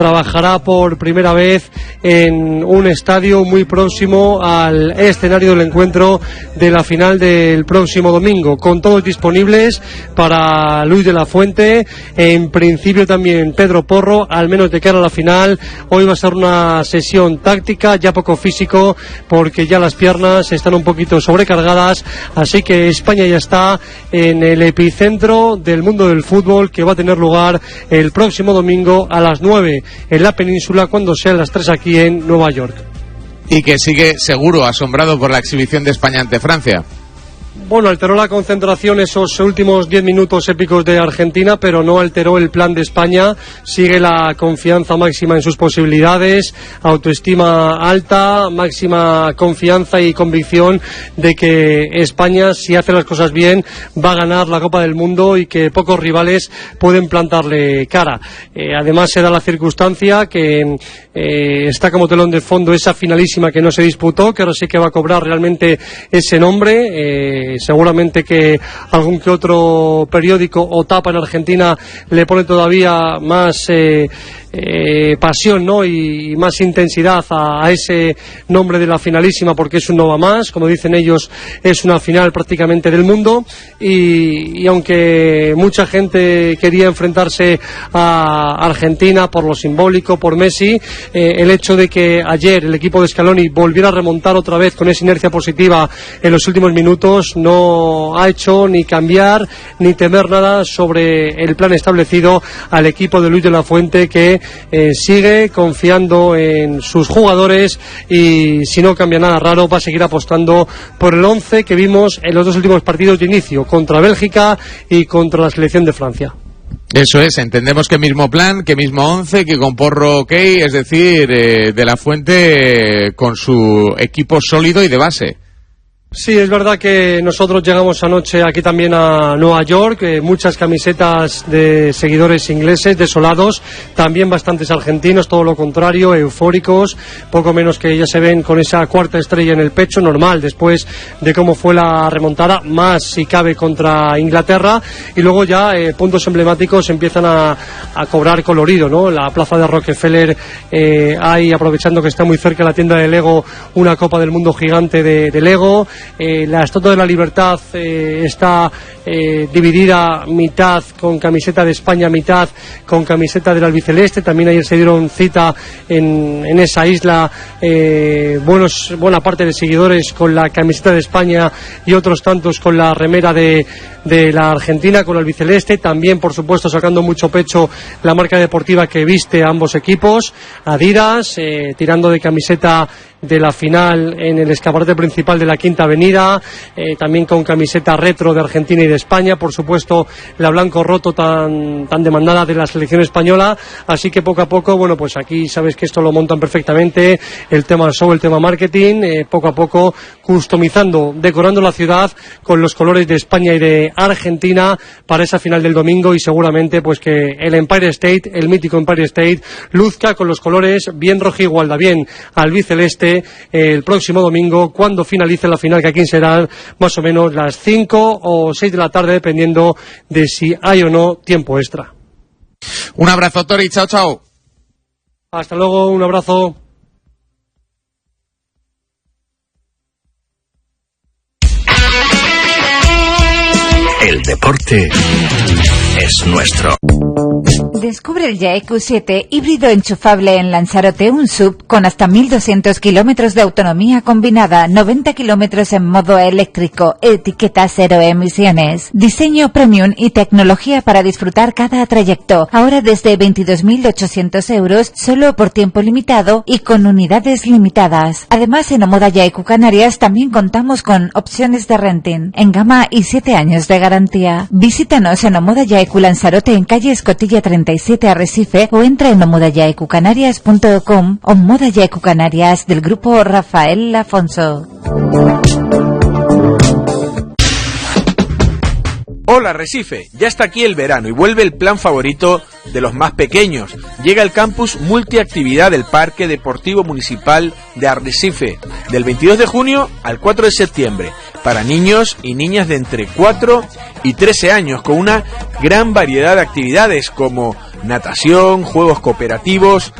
Trabajará por primera vez en un estadio muy próximo al escenario del encuentro de la final del próximo domingo, con todos disponibles para Luis de la Fuente, en principio también Pedro Porro, al menos de cara a la final. Hoy va a ser una sesión táctica, ya poco físico, porque ya las piernas están un poquito sobrecargadas, así que España ya está en el epicentro del mundo del fútbol, que va a tener lugar el próximo domingo a las 9 en la península, cuando sean las 3 aquí en Nueva York. Y que sigue seguro asombrado por la exhibición de España ante Francia. Bueno, alteró la concentración esos últimos 10 minutos épicos de Argentina, pero no alteró el plan de España. Sigue la confianza máxima en sus posibilidades, autoestima alta, máxima confianza y convicción de que España, si hace las cosas bien, va a ganar la Copa del Mundo y que pocos rivales pueden plantarle cara. Además, se da la circunstancia que está como telón de fondo esa finalísima que no se disputó, que ahora sí que va a cobrar realmente ese nombre. Seguramente que algún que otro periódico o tapa en Argentina le pone todavía más pasión, ¿no? y más intensidad a ese nombre de la finalísima, porque es un no va más, como dicen ellos, es una final prácticamente del mundo, y aunque mucha gente quería enfrentarse a Argentina por lo simbólico, por Messi, el hecho de que ayer el equipo de Scaloni volviera a remontar otra vez con esa inercia positiva en los últimos minutos no ha hecho ni cambiar ni temer nada sobre el plan establecido al equipo de Luis de la Fuente, que sigue confiando en sus jugadores, y si no cambia nada raro va a seguir apostando por el 11 que vimos en los dos últimos partidos de inicio, contra Bélgica y contra la selección de Francia. Eso es, entendemos que mismo plan, que mismo 11, que con Porro ok, es decir, de la Fuente con su equipo sólido y de base. Sí, es verdad que nosotros llegamos anoche aquí también a Nueva York, muchas camisetas de seguidores ingleses, desolados, también bastantes argentinos, todo lo contrario, eufóricos, poco menos que ya se ven con esa cuarta estrella en el pecho, normal, después de cómo fue la remontada, más si cabe contra Inglaterra, y luego ya puntos emblemáticos empiezan a cobrar colorido, ¿no? La plaza de Rockefeller, hay, aprovechando que está muy cerca la tienda de Lego, una Copa del Mundo gigante de Lego. La Estatua de la Libertad está dividida mitad con camiseta de España, mitad con camiseta del albiceleste. También ayer se dieron cita en esa isla buena parte de seguidores con la camiseta de España y otros tantos con la remera de la Argentina, con el albiceleste. También, por supuesto, sacando mucho pecho la marca deportiva que viste a ambos equipos, Adidas, tirando de camiseta de la final en el escaparate principal de la Quinta Avenida, también con camiseta retro de Argentina y de España, por supuesto la blanco roto tan demandada de la selección española. Así que poco a poco, bueno, pues aquí sabes que esto lo montan perfectamente, el tema show, el tema marketing, poco a poco customizando, decorando la ciudad con los colores de España y de Argentina para esa final del domingo, y seguramente pues que el Empire State, el mítico Empire State, luzca con los colores bien rojigualda, bien albiceleste el próximo domingo, cuando finalice la final, que aquí serán más o menos las 5 o 6 de la tarde, dependiendo de si hay o no tiempo extra. Un abrazo, Tori, chao, chao. Hasta luego, un abrazo. El deporte es nuestro. Descubre el Ya EQ7 híbrido enchufable en Lanzarote, un SUV con hasta 1.200 kilómetros de autonomía combinada, 90 kilómetros en modo eléctrico, etiqueta cero emisiones, diseño premium y tecnología para disfrutar cada trayecto. Ahora desde 22.800 euros, solo por tiempo limitado y con unidades limitadas. Además, en Omoda Ya EQ Canarias también contamos con opciones de renting en gama y 7 años de garantía. Visítanos en Omoda Ya EQ Lanzarote, en calle Escotilla 37 Arrecife, o entra en omodayaecucanarias.com o Moda Ya EQ Canarias del grupo Rafael Afonso. Hola Arrecife, ya está aquí el verano y vuelve el plan favorito de los más pequeños. Llega el campus multiactividad del Parque Deportivo Municipal de Arrecife, del 22 de junio al 4 de septiembre, para niños y niñas de entre 4 y 13 años, con una gran variedad de actividades como natación, juegos cooperativos,